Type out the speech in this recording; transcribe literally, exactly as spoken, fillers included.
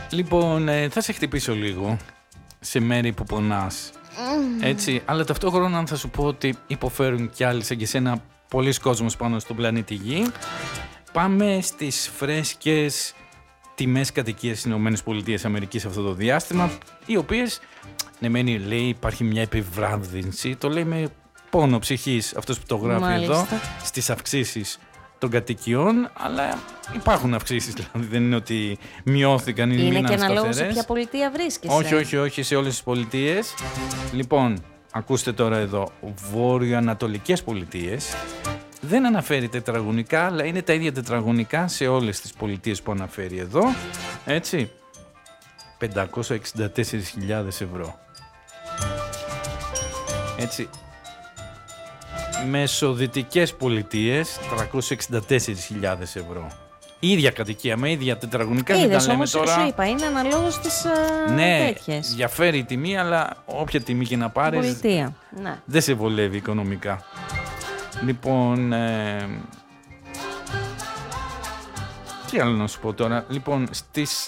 Λοιπόν, ε, θα σε χτυπήσω λίγο σε μέρη που πονάς. Mm. Έτσι, αλλά ταυτόχρονα θα σου πω ότι υποφέρουν κι άλλοι σαν και εσένα πολλοί κόσμος πάνω στον πλανήτη Γη. Πάμε στις φρέσκες τιμές κατοικίας στις ΗΠΑ αυτό το διάστημα, οι οποίες, ναι μένει, λέει υπάρχει μια επιβράδυνση, το λέει με πόνο ψυχής αυτός που το γράφει. Μάλιστα. Εδώ, στις αυξήσεις των κατοικιών, αλλά υπάρχουν αυξήσεις, δηλαδή δεν είναι ότι μειώθηκαν ή μείναν σταθερές. Είναι και αναλόγως σε ποια πολιτεία βρίσκεσαι. Όχι, όχι, όχι, σε όλες τις πολιτείες. Λοιπόν, ακούστε τώρα εδώ, βόρειο-ανατολικές πολιτείες. Δεν αναφέρει τετραγωνικά, αλλά είναι τα ίδια τετραγωνικά σε όλες τις πολιτείες που αναφέρει εδώ. Έτσι, πεντακόσιες εξήντα τέσσερις χιλιάδες ευρώ. Έτσι, μεσοδυτικές πολιτείες, τριακόσιες εξήντα τέσσερις χιλιάδες ευρώ. Η ίδια κατοικία, με ίδια τετραγωνικά. Είδες, δεν τα λέμε όμως, τώρα. σου είπα, είναι αναλόγως στις uh, ναι, τέτοιες. διαφέρει η τιμή, αλλά όποια τιμή και να πάρεις, πολιτεία. Ναι. δεν σε βολεύει οικονομικά. Λοιπόν, ε, τι άλλο να σου πω τώρα. Λοιπόν, στις